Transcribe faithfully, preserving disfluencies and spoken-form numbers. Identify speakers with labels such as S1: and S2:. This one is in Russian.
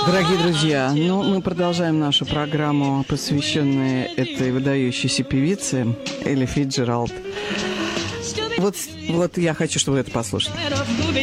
S1: Дорогие друзья, ну, мы продолжаем нашу программу, посвященную этой выдающейся певице Элли Фицджеральд. Вот, вот я хочу, чтобы вы это послушали.